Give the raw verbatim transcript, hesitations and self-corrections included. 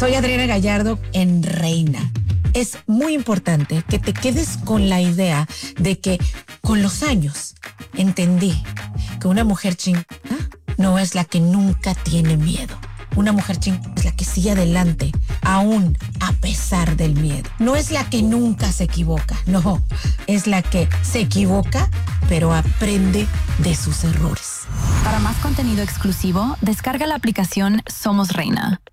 Soy Adriana Gallardo en Reina. Es muy importante que te quedes con la idea de que con los años entendí que una mujer chingona no es la que nunca tiene miedo. Una mujer chingona es la que sigue adelante, aún a pesar del miedo. No es la que nunca se equivoca, no. Es la que se equivoca, pero aprende de sus errores. Para más contenido exclusivo, descarga la aplicación Somos Reina.